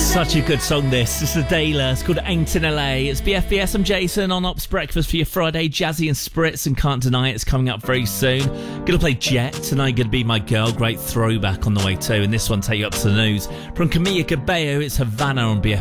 Such a good song this. This is Adela. It's called Ain't in LA. It's BFBS. I'm Jason on Ops Breakfast for your Friday. Jazzy and Spritz and Can't Deny It's coming up very soon. Gonna play Jet tonight. Gonna be my girl. Great throwback on the way too. And this one take you up to the news. From Camila Cabello, it's Havana on BFBS.